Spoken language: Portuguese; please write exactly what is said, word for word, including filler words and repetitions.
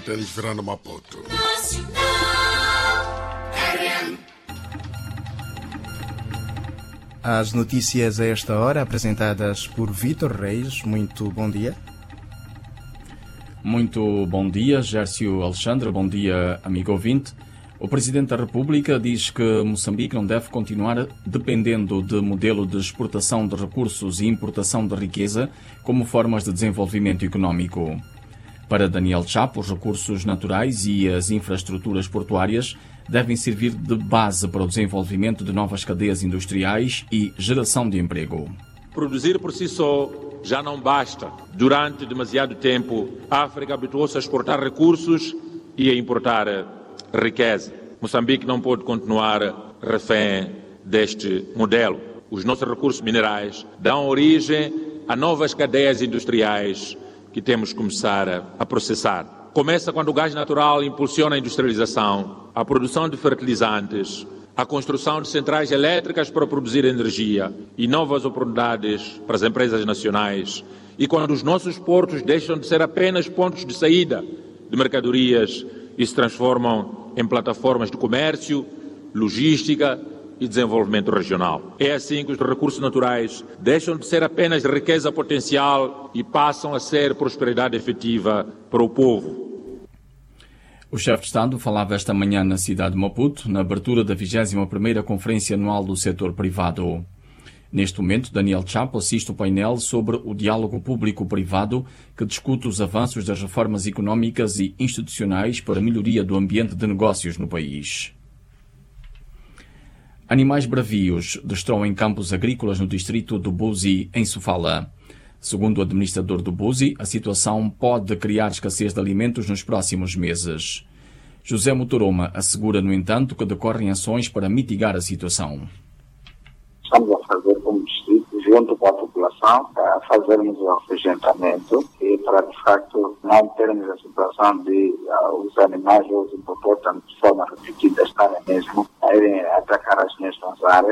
Teles Fernando Maputo. As notícias a esta hora, apresentadas por Vítor Reis. Muito bom dia. Muito bom dia, Gércio Alexandre. Bom dia, amigo ouvinte. O Presidente da República diz que Moçambique não deve continuar dependendo de modelo de exportação de recursos e importação de riqueza como formas de desenvolvimento económico. Para Daniel Chapo, os recursos naturais e as infraestruturas portuárias devem servir de base para o desenvolvimento de novas cadeias industriais e geração de emprego. Produzir por si só já não basta. Durante demasiado tempo, a África habituou-se a exportar recursos e a importar riqueza. Moçambique não pode continuar refém deste modelo. Os nossos recursos minerais dão origem a novas cadeias industriais que temos que começar a processar. Começa quando o gás natural impulsiona a industrialização, a produção de fertilizantes, a construção de centrais elétricas para produzir energia e novas oportunidades para as empresas nacionais. E quando os nossos portos deixam de ser apenas pontos de saída de mercadorias e se transformam em plataformas de comércio, logística e desenvolvimento regional. É assim que os recursos naturais deixam de ser apenas riqueza potencial e passam a ser prosperidade efetiva para o povo. O chefe de Estado falava esta manhã na cidade de Maputo, na abertura da vigésima primeira Conferência Anual do Setor Privado. Neste momento, Daniel Chapo assiste o painel sobre o diálogo público-privado que discute os avanços das reformas económicas e institucionais para a melhoria do ambiente de negócios no país. Animais bravios destroem campos agrícolas no distrito do Buzi, em Sofala. Segundo o administrador do Buzi, a situação pode criar escassez de alimentos nos próximos meses. José Motoroma assegura, no entanto, que decorrem ações para mitigar a situação. Estamos a fazer como distrito, junto com a população, a fazermos o afugentamento e para, de facto, não termos a situação de uh, os animais ou os hipopótamos de forma repetida estarem mesmo a irem atacar as mesmas áreas.